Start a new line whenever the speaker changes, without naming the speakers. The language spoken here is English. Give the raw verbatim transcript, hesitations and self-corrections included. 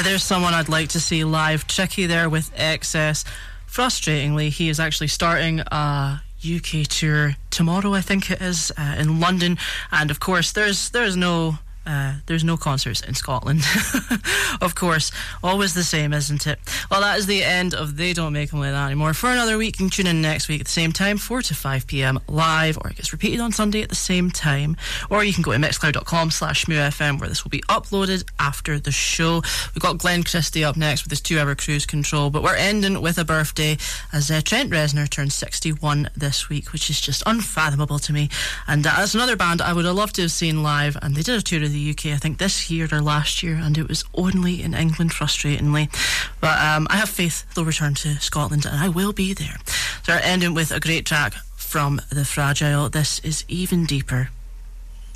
Yeah, there's someone I'd like to see live. Tricky there with Excess. Frustratingly, he is actually starting a U K tour tomorrow, I think it is, uh, in London. And of course, there's there's no uh, there's no concerts in Scotland. Of course, always the same, isn't it? Well, that is the end of They Don't Make Them Like That Anymore. For another week, you can tune in next week at the same time, four to five p.m. live, or it gets repeated on Sunday at the same time. Or you can go to mixcloud.com slash MuFM, where this will be uploaded after the show. We've got Glenn Christie up next with his two-hour cruise control, but we're ending with a birthday, as uh, Trent Reznor turned sixty-one this week, which is just unfathomable to me. And uh, that's another band I would have loved to have seen live, and they did a tour of the U K, I think this year or last year, and it was only in England, frustratingly. But um, I have faith they'll return to Scotland, and I will be there. So we're ending with a great track from The Fragile. This is Even Deeper.